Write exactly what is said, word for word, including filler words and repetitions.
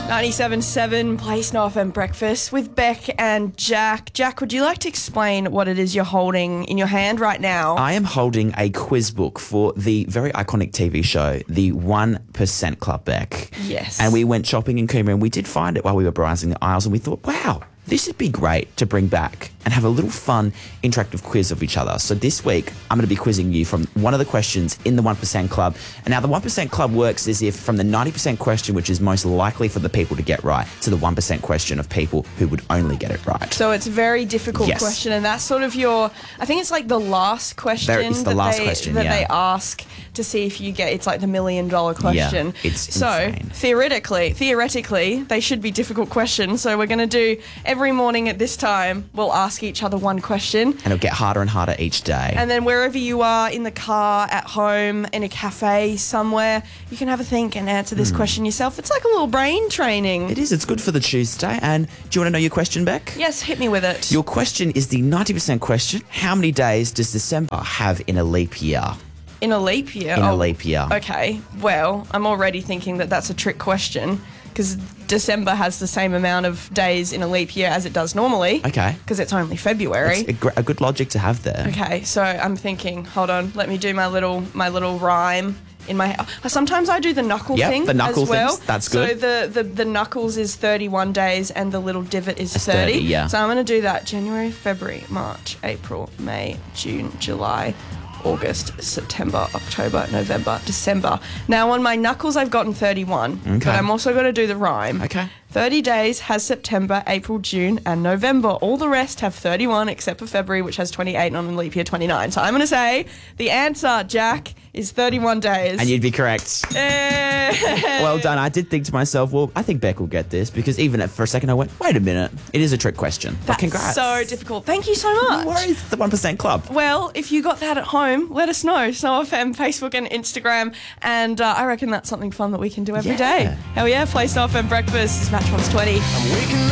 ninety-seven point seven Play Snow F M Breakfast with Beck and Jack. Jack, would you like to explain what it is you're holding in your hand right now? I am holding a quiz book for the very iconic T V show, the one percent Club, Beck. Yes. And we went shopping in Coomera and we did find it while we were browsing the aisles and we thought, wow, this would be great to bring back and have a little fun interactive quiz of each other. So this week, I'm going to be quizzing you from one of the questions in the one percent Club. And now the one percent Club works as if from the ninety percent question, which is most likely for the people to get right, to the one percent question of people who would only get it right. So it's a very difficult Yes. question, and that's sort of your, I think it's like the last question, Very- it's the that, last they, question, that yeah. they ask to see if you get, it's like the million dollar question. Yeah, it's so insane. theoretically, theoretically, they should be difficult questions. So we're going to do, every morning at this time, we'll ask each other one question. And it'll get harder and harder each day. And then wherever you are, in the car, at home, in a cafe, somewhere, you can have a think and answer this question yourself. It's like a little brain training. It is. It's good for the Tuesday. And do you want to know your question, Beck? Yes, hit me with it. Your question is the ninety percent question. How many days does December have in a leap year? In a leap year? In Oh, a leap year. Okay, well, I'm already thinking that that's a trick question because December has the same amount of days in a leap year as it does normally. Okay. Because it's only February. It's a, gr- a good logic to have there. Okay, so I'm thinking, hold on, let me do my little my little rhyme in my head. Sometimes I do the knuckle Yep, thing the knuckle as well. things, that's So good. the, the, the knuckles is thirty-one days and the little divot is It's thirty. thirty, yeah. So I'm going to do that January, February, March, April, May, June, July, August, September, October, November, December. Now on my knuckles I've gotten thirty-one, Okay. but I'm also going to do the rhyme. Okay. thirty days has September, April, June, and November. All the rest have thirty-one except for February, which has twenty-eight, and on the leap year twenty-nine. So I'm going to say the answer, Jack, is thirty-one days. And you'd be correct. Eh. Well done. I did think to myself, well, I think Beck will get this because even for a second I went, wait a minute, it is a trick question. But That's congrats. so difficult. Thank you so much. No worries, the one percent Club. Well, if you got that at home, let us know. Snow F M, Facebook and Instagram. And uh, I reckon that's something fun that we can do every Yeah. day. Hell yeah, play Snow F M Breakfast. It's Match One's twenty. I'm waking